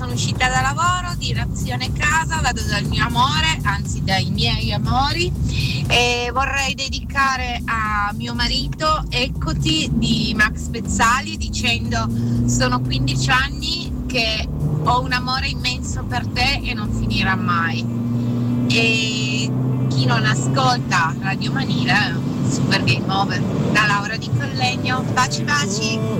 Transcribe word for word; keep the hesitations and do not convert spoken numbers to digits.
sono uscita da lavoro, direzione casa, vado dal mio amore, anzi dai miei amori, e vorrei dedicare a mio marito Eccoti di Max Pezzali dicendo: sono quindici anni che ho un amore immenso per te e non finirà mai. E chi non ascolta Radio Manila è un super game over. Da Laura di Collegno, baci baci.